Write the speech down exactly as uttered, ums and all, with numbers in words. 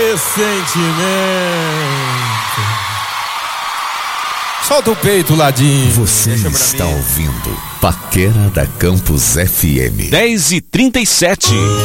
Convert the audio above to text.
Solta o peito, Ladinho. Você está ouvindo Paquera da Campus F M. dez e trinta e sete.